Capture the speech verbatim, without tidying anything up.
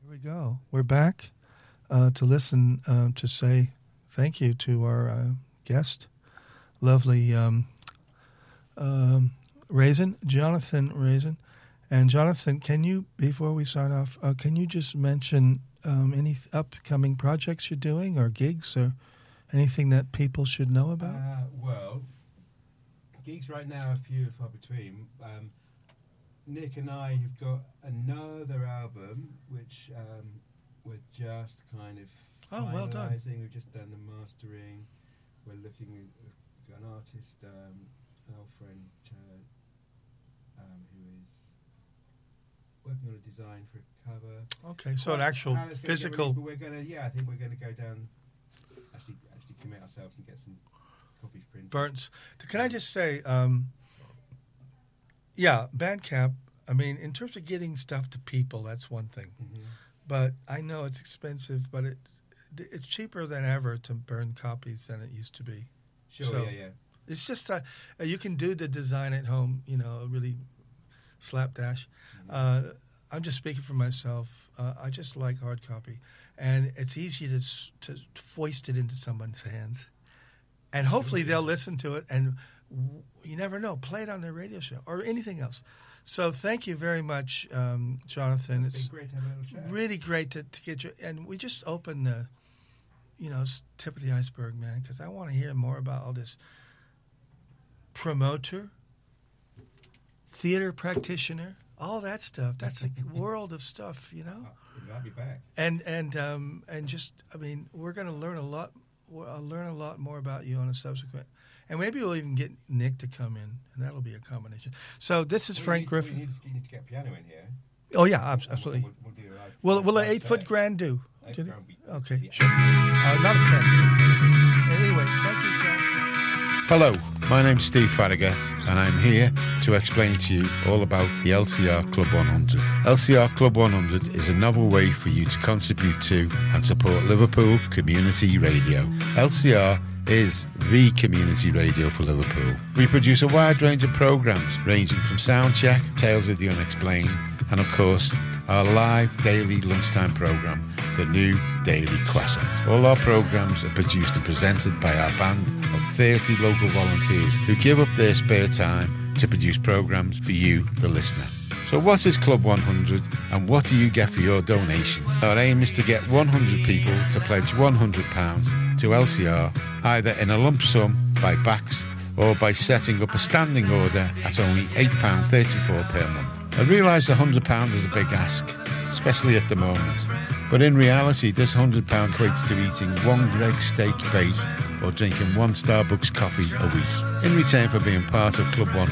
Here we go. We're back uh, to listen, uh, to say thank you to our uh, guest, lovely um, um, Raisin, Jonathan Raisin. And Jonathan, can you, before we start off, uh, can you just mention um, any upcoming projects you're doing or gigs or anything that people should know about? Uh, well, gigs right now are few and far between. Um, Nick and I have got another album which um, we're just kind of oh, well done. finalising. We've just done the mastering. We're looking at we've got an artist, um, an old friend, uh, um, who is working on a design for a cover. Okay, so an actual How it's gonna get physical. released, but we're gonna, yeah, I think we're going to go down, actually, actually commit ourselves and get some copies printed. Burns. Can I just say, um, yeah, Bandcamp, I mean, in terms of getting stuff to people, that's one thing. Mm-hmm. But I know it's expensive, but it's it's cheaper than ever to burn copies than it used to be. Sure, So yeah, yeah. It's just, uh, you can do the design at home, you know, really slapdash. Mm-hmm. Uh, I'm just speaking for myself. Uh, I just like hard copy. And it's easy to, s- to foist it into someone's hands. And hopefully they'll listen to it, and w- you never know, play it on their radio show or anything else. So thank you very much, um, Jonathan. It's It's been great to have a little chat. really great to, to get you. And we just opened the, you know, s- tip of the iceberg, man, because I want to hear more about all this promoter, theater practitioner, all that stuff. That's a world of stuff, you know. Oh, I'll be back. And and um, and just, I mean, we're going to learn a lot. I'll learn a lot more about you on a subsequent, and maybe we'll even get Nick to come in, and that'll be a combination. So this is We Frank need, Griffin. We need, to, we need to get a piano in here. Oh yeah, abs- absolutely. We'll, we'll, we'll do a live, Will will an live eight foot set. grand do? Eight Do you grand think? we- Okay, yeah. sure. Uh, not a cent. Anyway, thank you, John. Hello, my name's Steve Farragher, and I'm here to explain to you all about the L C R Club one hundred. L C R Club one hundred is a novel way for you to contribute to and support Liverpool community radio. L C R is the community radio for Liverpool. We produce a wide range of programmes ranging from Soundcheck, Tales of the Unexplained, and of course our live daily lunchtime programme, The New Daily Croissant. All our programmes are produced and presented by our band of thirty local volunteers who give up their spare time to produce programmes for you, the listener. So what is Club one hundred and what do you get for your donation? Our aim is to get one hundred people to pledge one hundred pounds to L C R, either in a lump sum by backs or by setting up a standing order at only eight pounds thirty-four per month. I realise one hundred pounds is a big ask, especially at the moment, but in reality this one hundred pounds equates to eating one Greggs steak bake or drinking one Starbucks coffee a week. In return for being part of Club one